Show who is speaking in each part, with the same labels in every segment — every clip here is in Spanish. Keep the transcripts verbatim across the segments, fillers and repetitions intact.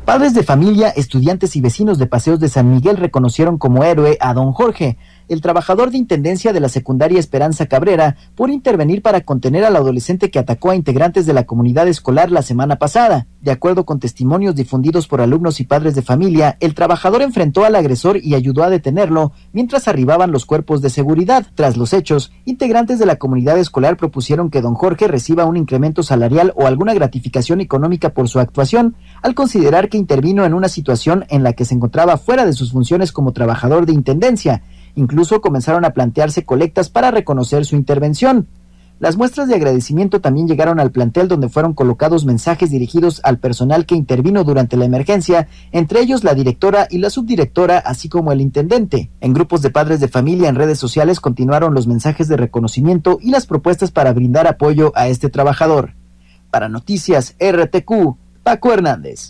Speaker 1: Padres de familia, estudiantes y vecinos de Paseos de San Miguel reconocieron como héroe a don Jorge, el trabajador de intendencia de la secundaria Esperanza Cabrera, por intervenir para contener al adolescente que atacó a integrantes de la comunidad escolar la semana pasada. De acuerdo con testimonios difundidos por alumnos y padres de familia, el trabajador enfrentó al agresor y ayudó a detenerlo mientras arribaban los cuerpos de seguridad. Tras los hechos, integrantes de la comunidad escolar propusieron que don Jorge reciba un incremento salarial o alguna gratificación económica por su actuación, al considerar que intervino en una situación en la que se encontraba fuera de sus funciones como trabajador de intendencia. Incluso comenzaron a plantearse colectas para reconocer su intervención. Las muestras de agradecimiento también llegaron al plantel, donde fueron colocados mensajes dirigidos al personal que intervino durante la emergencia, entre ellos la directora y la subdirectora, así como el intendente. En grupos de padres de familia en redes sociales continuaron los mensajes de reconocimiento y las propuestas para brindar apoyo a este trabajador. Para Noticias R T Q, Paco Hernández.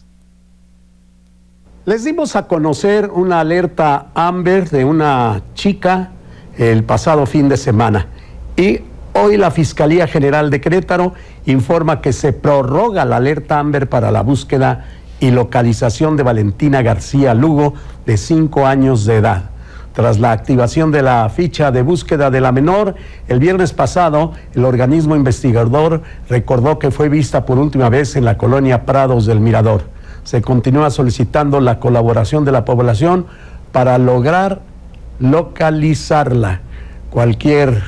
Speaker 2: Les dimos a conocer una alerta Amber de una chica el pasado fin de semana y hoy la Fiscalía General de Querétaro informa que se prorroga la alerta Amber para la búsqueda y localización de Valentina García Lugo, de cinco años de edad. Tras la activación de la ficha de búsqueda de la menor, el viernes pasado, el organismo investigador recordó que fue vista por última vez en la colonia Prados del Mirador. Se continúa solicitando la colaboración de la población para lograr localizarla. Cualquier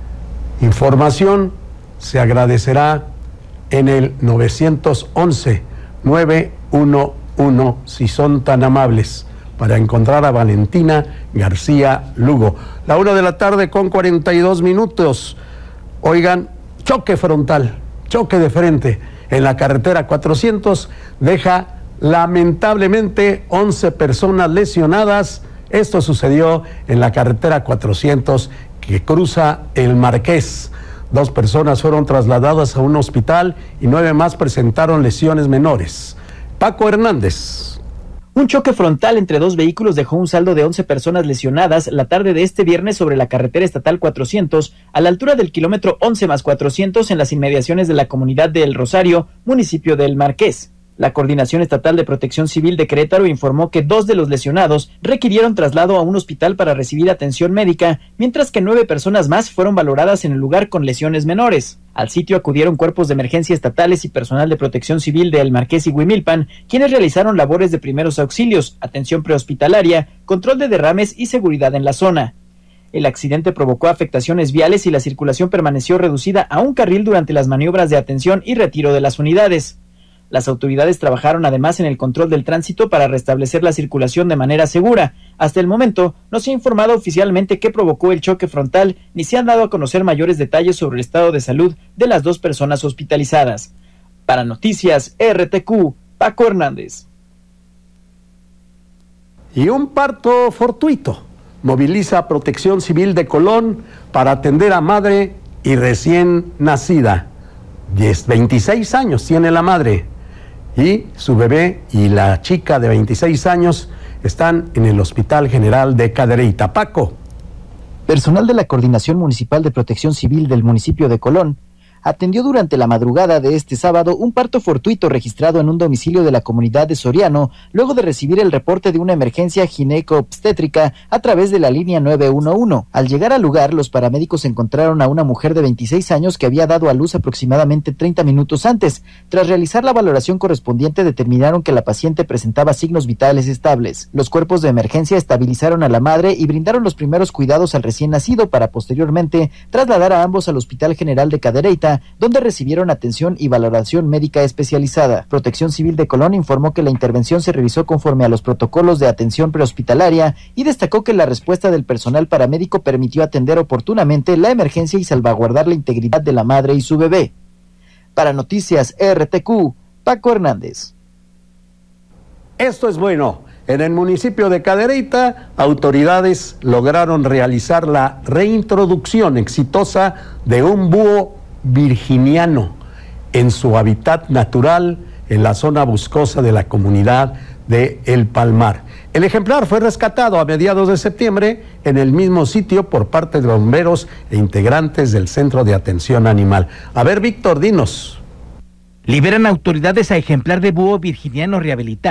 Speaker 2: información se agradecerá en el nueve once, nueve uno uno, si son tan amables, para encontrar a Valentina García Lugo. La una de la tarde con cuarenta y dos minutos. Oigan, choque frontal, choque de frente en la carretera cuatrocientos deja lamentablemente once personas lesionadas. Esto sucedió en la carretera cuatrocientos que cruza el Marqués. Dos personas fueron trasladadas a un hospital y nueve más presentaron lesiones menores. Paco Hernández.
Speaker 1: Un choque frontal entre dos vehículos dejó un saldo de once personas lesionadas la tarde de este viernes sobre la carretera estatal cuatrocientos, a la altura del kilómetro once más cuatrocientos en las inmediaciones de la comunidad de El Rosario, municipio de El Marqués. La Coordinación Estatal de Protección Civil de Querétaro informó que dos de los lesionados requirieron traslado a un hospital para recibir atención médica, mientras que nueve personas más fueron valoradas en el lugar con lesiones menores. Al sitio acudieron cuerpos de emergencia estatales y personal de protección civil de El Marqués y Huimilpan, quienes realizaron labores de primeros auxilios, atención prehospitalaria, control de derrames y seguridad en la zona. El accidente provocó afectaciones viales y la circulación permaneció reducida a un carril durante las maniobras de atención y retiro de las unidades. Las autoridades trabajaron además en el control del tránsito para restablecer la circulación de manera segura. Hasta el momento no se ha informado oficialmente qué provocó el choque frontal, ni se han dado a conocer mayores detalles sobre el estado de salud de las dos personas hospitalizadas. Para Noticias R T Q, Paco Hernández.
Speaker 2: Y un parto fortuito moviliza a Protección Civil de Colón para atender a madre y recién nacida. veintiséis años tiene la madre. Y su bebé y la chica de veintiséis años están en el Hospital General de Cadereyta. Paco.
Speaker 1: Personal de la Coordinación Municipal de Protección Civil del municipio de Colón atendió durante la madrugada de este sábado un parto fortuito registrado en un domicilio de la comunidad de Soriano, luego de recibir el reporte de una emergencia gineco-obstétrica a través de la línea nueve uno uno. Al llegar al lugar, los paramédicos encontraron a una mujer de veintiséis años que había dado a luz aproximadamente treinta minutos antes. Tras realizar la valoración correspondiente, determinaron que la paciente presentaba signos vitales estables. Los cuerpos de emergencia estabilizaron a la madre y brindaron los primeros cuidados al recién nacido para posteriormente trasladar a ambos al Hospital General de Cadereyta, donde recibieron atención y valoración médica especializada. Protección Civil de Colón informó que la intervención se realizó conforme a los protocolos de atención prehospitalaria y destacó que la respuesta del personal paramédico permitió atender oportunamente la emergencia y salvaguardar la integridad de la madre y su bebé. Para Noticias R T Q, Paco Hernández.
Speaker 2: Esto es bueno. En el municipio de Cadereyta, autoridades lograron realizar la reintroducción exitosa de un búho virginiano en su hábitat natural en la zona boscosa de la comunidad de El Palmar. El ejemplar fue rescatado a mediados de septiembre en el mismo sitio por parte de bomberos e integrantes del Centro de Atención Animal. A ver, Víctor, dinos.
Speaker 3: Liberan autoridades a ejemplar de búho virginiano rehabilitado